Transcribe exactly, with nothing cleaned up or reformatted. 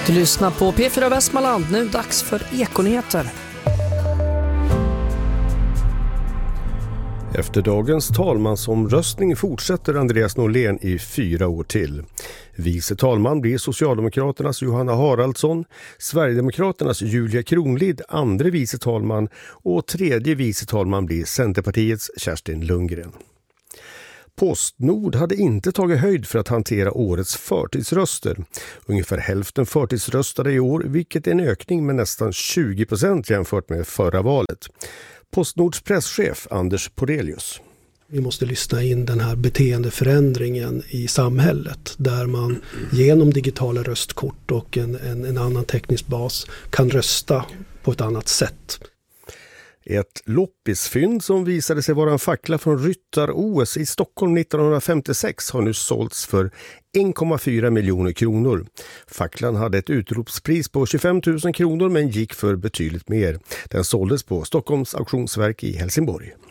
Du lyssnar på P fyra Västmanland, nu dags för Ekonyheter. Efter dagens talmansomröstning fortsätter Andreas Norlén i fyra år till. Vice talman blir Socialdemokraternas Johanna Haraldsson, Sverigedemokraternas Julia Kronlid, andre vice talman och tredje vice talman blir Centerpartiets Kerstin Lundgren. Postnord hade inte tagit höjd för att hantera årets förtidsröster. Ungefär hälften förtidsröstade i år, vilket är en ökning med nästan tjugo procent jämfört med förra valet. Postnords presschef Anders Porelius. Vi måste lyssna in den här beteendeförändringen i samhället där man genom digitala röstkort och en, en, en annan teknisk bas kan rösta på ett annat sätt. Ett loppisfynd som visade sig vara en fackla från Ryttar-O S i Stockholm nittonhundrafemtiosex har nu sålts för en komma fyra miljoner kronor. Facklan hade ett utropspris på tjugofem tusen kronor men gick för betydligt mer. Den såldes på Stockholms auktionsverk i Helsingborg.